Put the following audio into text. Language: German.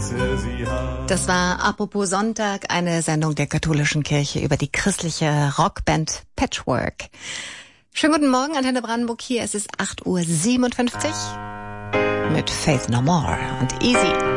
Herze sie hat. Das war Apropos Sonntag, eine Sendung der katholischen Kirche über die christliche Rockband Patchwork. Schönen guten Morgen, Antenne Brandenburg hier. Es ist 8:57 Uhr mit Faith No More und Easy.